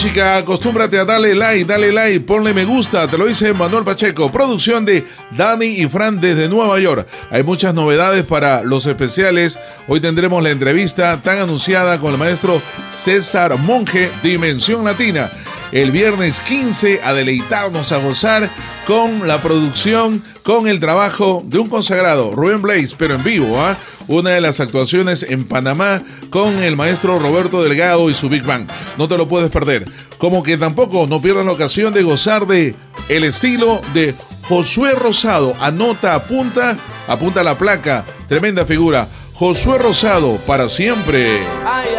Chica, acostúmbrate a darle like, ponle me gusta, te lo dice Manuel Pacheco, producción de Dani y Fran desde Nueva York. Hay muchas novedades para los especiales. Hoy tendremos la entrevista tan anunciada con el maestro César Monge, Dimensión Latina. El viernes 15 a deleitarnos, a gozar con la producción, con el trabajo de un consagrado, Rubén Blades, pero en vivo, una de las actuaciones en Panamá con el maestro Roberto Delgado y su Big Bang. No te lo puedes perder. Como que tampoco no pierdan la ocasión de gozar de el estilo de Josué Rosado. Anota, apunta la placa. Tremenda figura. Josué Rosado, para siempre.